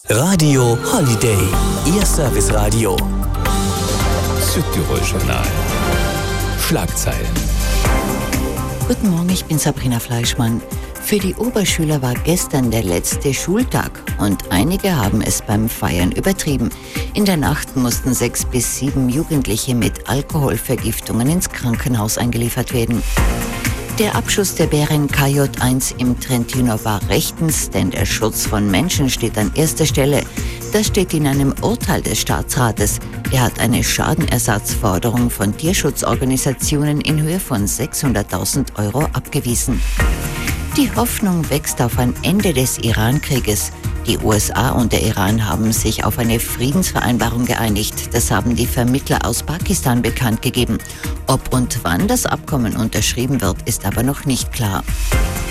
Radio Holiday, Ihr Serviceradio. Südtirol Journal. Schlagzeilen. Guten Morgen, ich bin Sabrina Fleischmann. Für die Oberschüler war gestern der letzte Schultag und einige haben es beim Feiern übertrieben. In der Nacht mussten 6 bis 7 Jugendliche mit Alkoholvergiftungen ins Krankenhaus eingeliefert werden. Der Abschuss der Bären KJ1 im Trentino war rechtens, denn der Schutz von Menschen steht an erster Stelle. Das steht in einem Urteil des Staatsrates. Er hat eine Schadenersatzforderung von Tierschutzorganisationen in Höhe von 600.000 € abgewiesen. Die Hoffnung wächst auf ein Ende des Iran-Krieges. Die USA und der Iran haben sich auf eine Friedensvereinbarung geeinigt. Das haben die Vermittler aus Pakistan bekannt gegeben. Ob und wann das Abkommen unterschrieben wird, ist aber noch nicht klar.